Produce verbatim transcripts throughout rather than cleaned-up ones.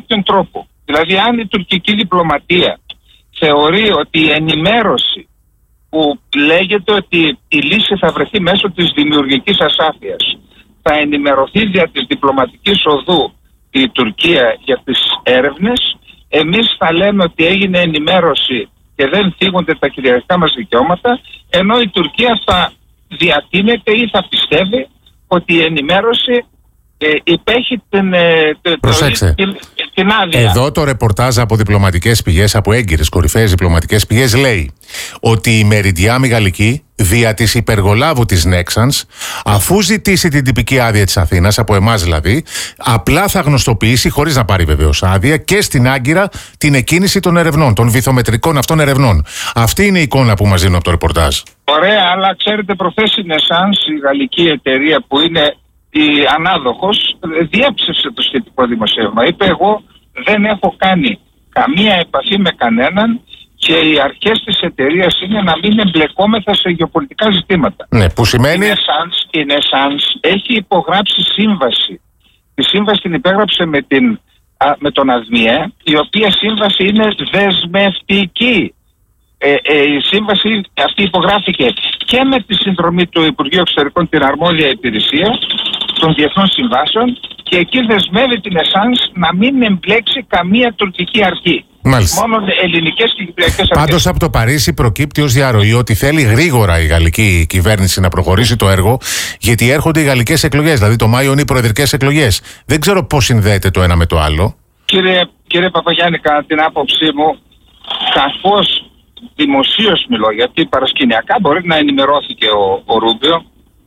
κάποιον τρόπο. Δηλαδή, αν η τουρκική διπλωματία θεωρεί ότι η ενημέρωση που λέγεται ότι η λύση θα βρεθεί μέσω της δημιουργικής ασάφειας, θα ενημερωθεί δια της διπλωματικής οδού η Τουρκία για τις έρευνες, εμείς θα λέμε ότι έγινε ενημέρωση και δεν θίγονται τα κυριαρχικά μας δικαιώματα, ενώ η Τουρκία θα διατείνεται ή θα πιστεύει ότι η ενημέρωση ε, υπέχει την, ε, την, την άδεια. Εδώ το ρεπορτάζ από διπλωματικές πηγές, από έγκυρες κορυφαίες διπλωματικές πηγές, λέει ότι η Μεριντιάμι Γαλλική δια της υπεργολάβου της Νέξανς, αφού ζητήσει την τυπική άδεια της Αθήνας, από εμάς δηλαδή, απλά θα γνωστοποιήσει, χωρίς να πάρει βεβαίως άδεια, και στην Άγκυρα την εκκίνηση των ερευνών, των βυθομετρικών αυτών ερευνών. Αυτή είναι η εικόνα που μας δίνουν από το ρεπορτάζ. Ωραία, αλλά ξέρετε, προχθές η Νεσάνς, η γαλλική εταιρεία που είναι η ανάδοχος, διέψευσε το σχετικό δημοσίευμα. Είπε, εγώ δεν έχω κάνει καμία επαφή με κανέναν και οι αρχές της εταιρείας είναι να μην εμπλεκόμεθα σε γεωπολιτικά ζητήματα. Ναι, που σημαίνει... Η Νεσάνς έχει υπογράψει σύμβαση. Τη σύμβαση την υπέγραψε με, την, α, με τον ΑΔΜΙΕ, η οποία σύμβαση είναι δεσμευτική. Ε, ε, η σύμβαση αυτή υπογράφηκε και με τη συνδρομή του Υπουργείου Εξωτερικών, την αρμόδια υπηρεσία των διεθνών συμβάσεων, και εκεί δεσμεύει την Νεσάνς να μην εμπλέξει καμία τουρκική αρχή. Μάλιστα. Μόνο ελληνικές και κυπριακές αρχές. Πάντως από το Παρίσι προκύπτει ως διαρροή ότι θέλει γρήγορα η γαλλική κυβέρνηση να προχωρήσει το έργο, γιατί έρχονται οι γαλλικές εκλογές. Δηλαδή το Μάιο είναι οι προεδρικές εκλογές. Δεν ξέρω πώς συνδέεται το ένα με το άλλο. Κύριε, κύριε Παπαγιάννη, κατά την άποψή μου, καθώς δημοσίως μιλώ, γιατί παρασκηνιακά μπορεί να ενημερώθηκε ο, ο Ρούμπιο,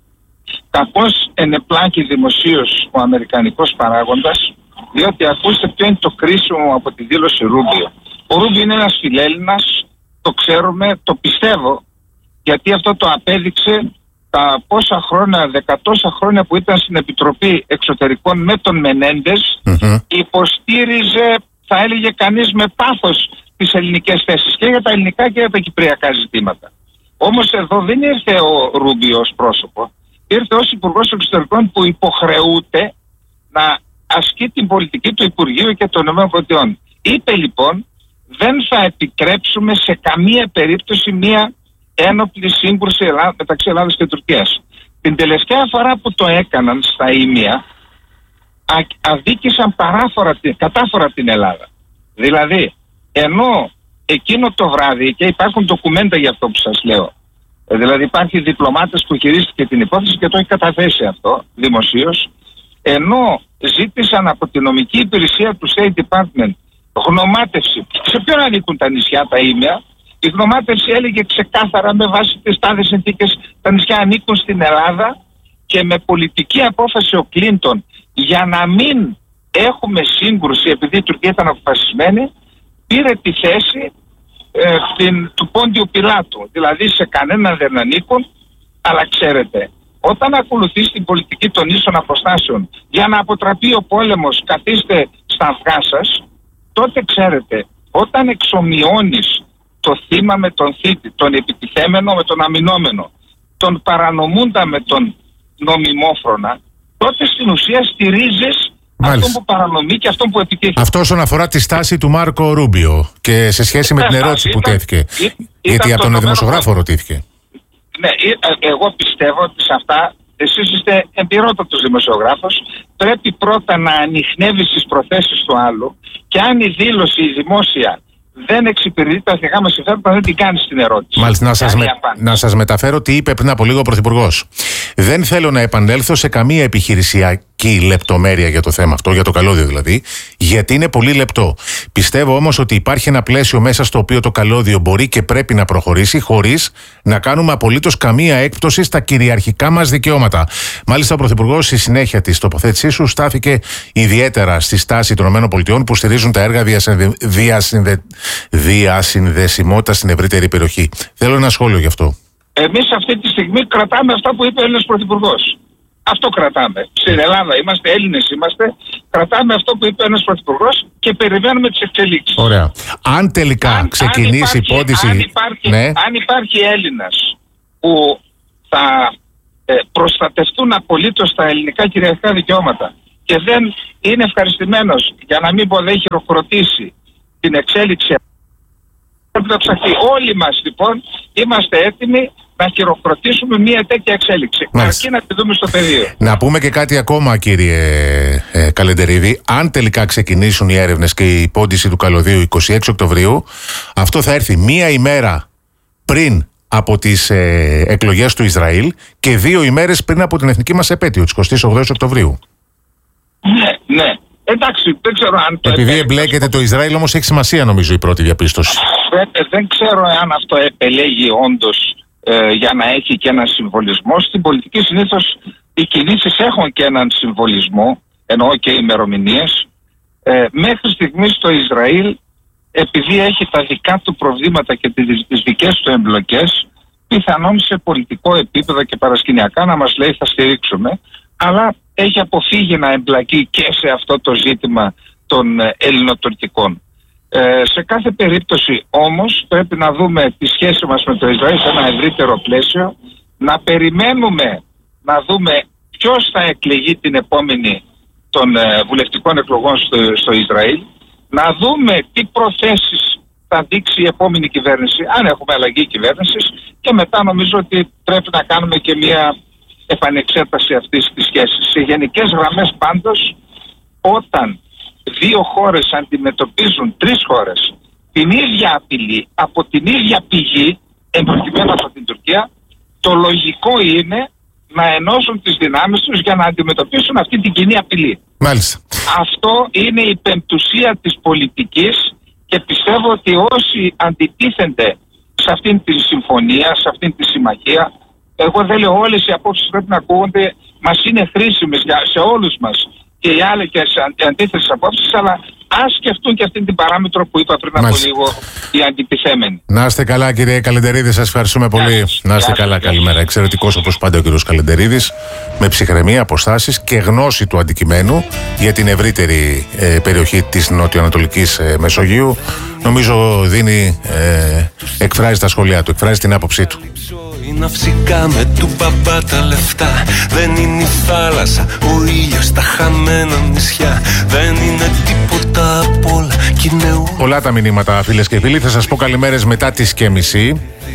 καθώς ενεπλάκει δημοσίως ο αμερικανικός παράγοντας, διότι ακούστε ποιο είναι το κρίσιμο από τη δήλωση Ρούμπιο. Ο Ρούμπιο είναι ένας φιλέλληνας, το ξέρουμε, το πιστεύω, γιατί αυτό το απέδειξε τα πόσα χρόνια, δεκατόσα χρόνια που ήταν στην Επιτροπή Εξωτερικών με τον Μενέντες, mm-hmm. υποστήριζε, θα έλεγε κανείς, με πάθος τις ελληνικές θέσεις και για τα ελληνικά και για τα κυπριακά ζητήματα. Όμως εδώ δεν ήρθε ο Ρούμπιο ως πρόσωπο, ήρθε ως Υπουργός Εξωτερικών που υποχρεούται να ασκεί την πολιτική του Υπουργείου και των ΗΠΑ. Είπε λοιπόν, δεν θα επιτρέψουμε σε καμία περίπτωση μία ένοπλη σύγκρουση μεταξύ Ελλάδας και Τουρκίας. Την τελευταία φορά που το έκαναν στα Ήμια, αδίκησαν παράφορα, κατάφορα την Ελλάδα. Δηλαδή, ενώ εκείνο το βράδυ, και υπάρχουν ντοκουμέντα για αυτό που σας λέω, δηλαδή υπάρχει διπλωμάτες που χειρίστηκε την υπόθεση και το έχει καταθέσει αυτό δημοσίως, ενώ ζήτησαν από την νομική υπηρεσία του State Department γνωμάτευση. Σε ποιον ανήκουν τα νησιά, τα Ήμια? Η γνωμάτευση έλεγε ξεκάθαρα, με βάση τις τάδες συνθήκες, τα νησιά ανήκουν στην Ελλάδα, και με πολιτική απόφαση ο Κλίντον, για να μην έχουμε σύγκρουση, επειδή η Τουρκία ήταν αποφασισμένη, πήρε τη θέση ε, την, του Πόντιου Πιλάτου. Δηλαδή σε κανέναν δεν ανήκουν, αλλά ξέρετε, όταν ακολουθείς την πολιτική των ίσων αποστάσεων για να αποτραπεί ο πόλεμος, καθίστε στα αυγά σας, τότε ξέρετε, όταν εξομοιώνεις το θύμα με τον θήτη, τον επιτιθέμενο με τον αμυνόμενο, τον παρανομούντα με τον νομιμόφρονα, τότε στην ουσία στηρίζεις αυτόν που παρανομεί και αυτόν που επιτίθεται. Αυτό όσον αφορά τη στάση του Μάρκο Ρούμπιο και σε σχέση με την ερώτηση που τέθηκε. Ήταν, γιατί από τον το δημοσιογράφο ρωτήθηκε. Ναι, εγώ πιστεύω ότι σε αυτά, εσείς είστε εμπειρότατος δημοσιογράφος, πρέπει πρώτα να ανιχνεύεις τις προθέσεις του άλλου, και αν η δήλωση, η δημόσια, δεν εξυπηρετεί τα εθνικά μας συμφέροντα, δεν την κάνεις την ερώτηση. Μάλιστα, να σας, με, να σας μεταφέρω τι είπε πριν από λίγο ο Πρωθυπουργός. Δεν θέλω να επανέλθω σε καμία επιχειρησιακή λεπτομέρεια για το θέμα αυτό, για το καλώδιο δηλαδή, γιατί είναι πολύ λεπτό. Πιστεύω όμως ότι υπάρχει ένα πλαίσιο μέσα στο οποίο το καλώδιο μπορεί και πρέπει να προχωρήσει, χωρίς να κάνουμε απολύτως καμία έκπτωση στα κυριαρχικά μας δικαιώματα. Μάλιστα, ο Πρωθυπουργός στη συνέχεια της τοποθέτησής του στάθηκε ιδιαίτερα στη στάση των ΗΠΑ που στηρίζουν τα έργα διασυνδε... διασυνδε... διασυνδεσιμότητας στην ευρύτερη περιοχή. Θέλω ένα σχόλιο γι' αυτό. Εμείς αυτή τη στιγμή κρατάμε αυτά που είπε ο Έλληνας Πρωθυπουργός. Αυτό κρατάμε. Στην Ελλάδα είμαστε, Έλληνες είμαστε, κρατάμε αυτό που είπε ο Έλληνας Πρωθυπουργός και περιμένουμε τις εξελίξεις. Ωραία. Αν τελικά αν, ξεκινήσει η υπόθεση... Αν υπάρχει, ναι. αν υπάρχει Έλληνας που θα ε, προστατευτούν απολύτως τα ελληνικά κυριαρχικά δικαιώματα και δεν είναι ευχαριστημένος, για να μην πω δεν χειροκροτήσει την εξέλιξη, πρέπει να ψαχθεί. Όλοι μας λοιπόν είμαστε έτοιμοι να χειροκροτήσουμε μια τέτοια εξέλιξη. Αρκεί να τη δούμε στο πεδίο. Να πούμε και κάτι ακόμα, κύριε ε, Καλεντερίδη. Αν τελικά ξεκινήσουν οι έρευνες και η πόντιση του καλωδίου εικοστή έκτη Οκτωβρίου, αυτό θα έρθει μία ημέρα πριν από τις ε, εκλογές του Ισραήλ και δύο ημέρες πριν από την εθνική μας επέτειο, της εικοστή όγδοη Οκτωβρίου. Ναι, ναι. Εντάξει, δεν ξέρω αν το Επειδή εμπλέκεται το Ισραήλ, όμως έχει σημασία νομίζω η πρώτη διαπίστωση. Δεν, δεν ξέρω αν αυτό επελέγει όντως ε, για να έχει και έναν συμβολισμό. Στην πολιτική συνήθως οι κινήσεις έχουν και έναν συμβολισμό, εννοώ και ημερομηνίες. Ε, μέχρι στιγμής το Ισραήλ, επειδή έχει τα δικά του προβλήματα και τις, τις δικές του εμπλοκές, πιθανόν σε πολιτικό επίπεδο και παρασκηνιακά να μας λέει θα στηρίξουμε, αλλά έχει αποφύγει να εμπλακεί και σε αυτό το ζήτημα των ελληνοτουρκικών. Ε, σε κάθε περίπτωση όμως πρέπει να δούμε τη σχέση μας με το Ισραήλ σε ένα ευρύτερο πλαίσιο, να περιμένουμε να δούμε ποιος θα εκλεγεί την επόμενη των ε, βουλευτικών εκλογών στο, στο Ισραήλ, να δούμε τι προθέσεις θα δείξει η επόμενη κυβέρνηση, αν έχουμε αλλαγή κυβέρνησης, και μετά νομίζω ότι πρέπει να κάνουμε και μια επανεξέταση αυτής της σχέσης. Σε γενικές γραμμές πάντως, όταν δύο χώρες αντιμετωπίζουν τρεις χώρες την ίδια απειλή από την ίδια πηγή, εμπροκειμένου από την Τουρκία, το λογικό είναι να ενώσουν τις δυνάμεις τους για να αντιμετωπίσουν αυτή την κοινή απειλή. Μάλιστα. Αυτό είναι η πεμπτουσία της πολιτικής και πιστεύω ότι όσοι αντιτίθενται σε αυτήν τη συμφωνία, σε αυτήν τη συμμαχία, εγώ δεν λέω όλες οι απόψεις πρέπει να ακούγονται, μας είναι χρήσιμες για, σε όλους μας και οι άλλοι και σε αντίθετες απόψεις, αλλά ας σκεφτούν και αυτή την παράμετρο που είπα πριν από λίγο οι αντιτιθέμενοι. Να είστε καλά, κύριε Καλεντερίδη, σας ευχαριστούμε πολύ. Γεια, να είστε γεια, καλά, γεια. Καλημέρα. Εξαιρετικός όπως πάντα ο κύριος Καλεντερίδης, με ψυχραιμία, αποστάσεις και γνώση του αντικειμένου για την ευρύτερη ε, περιοχή της νοτιοανατολικής ε, Μεσογείου. Νομίζω δίνει, ε, εκφράζει τα σχόλιά του, εκφράζει την άποψή του. Να φυσικάμε του μπαμπά τα λεφτά. Δεν είναι η θάλασσα, ο ήλιος, τα χαμένα νησιά. Δεν είναι τίποτα απ' όλα. Πολλά τα μηνύματα, φίλες και φίλοι. Θα σας πω καλημέρες μετά τις και μισή.